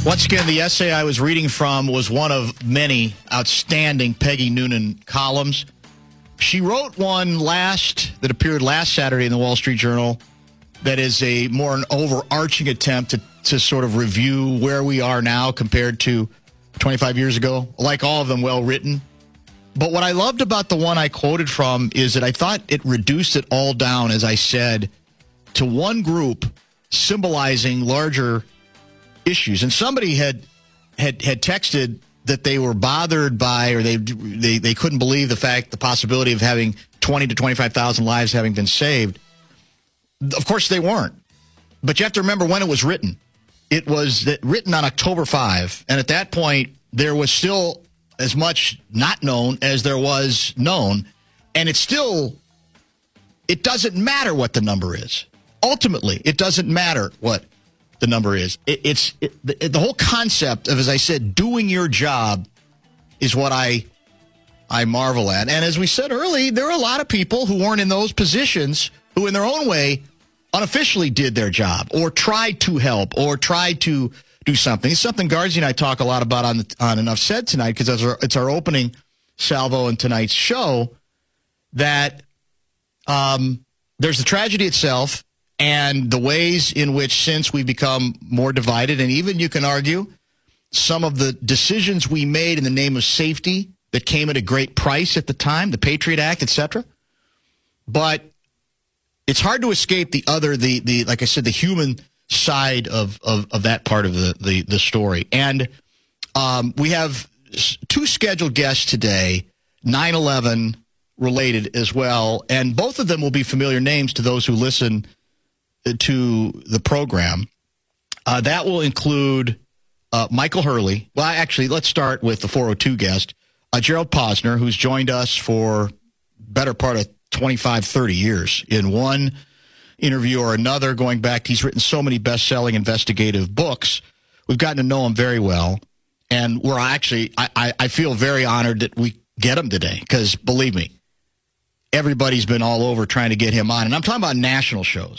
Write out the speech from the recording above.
Once again, the essay I was reading from was one of many outstanding Peggy Noonan columns. She wrote one that appeared last Saturday in the Wall Street Journal that is an overarching attempt to sort of review where we are now compared to 25 years ago. Like all of them, well written. But what I loved about the one I quoted from is that I thought it reduced it all down, as I said, to one group symbolizing larger issues. And somebody had texted that they were bothered by, or they couldn't believe the possibility of having 20 to 25,000 lives having been saved. Of course they weren't. But you have to remember when it was written. It was written on October 5, and at that point there was still as much not known as there was known, and it doesn't matter what the number is. Ultimately, it doesn't matter what the number is. The whole concept of, as I said, doing your job is what I marvel at. And as we said earlier, there are a lot of people who weren't in those positions who in their own way unofficially did their job or tried to help or tried to do something. It's something Garzi and I talk a lot about on Enough Said tonight, because it's our opening salvo in tonight's show, that there's the tragedy itself and the ways in which since we've become more divided, and even you can argue some of the decisions we made in the name of safety that came at a great price at the time, the Patriot Act, etc. But it's hard to escape the like I said, the human side of that part of the story. And we have two scheduled guests today, 9/11 related as well, and both of them will be familiar names to those who listen to the program. That will include Michael Hurley. Well, actually, let's start with the 402 guest, Gerald Posner, who's joined us for better part of 25, 30 years in one interview or another, going back. He's written so many best-selling investigative books. We've gotten to know him very well, and we're actually, I feel very honored that we get him today, because believe me, everybody's been all over trying to get him on, and I'm talking about national shows.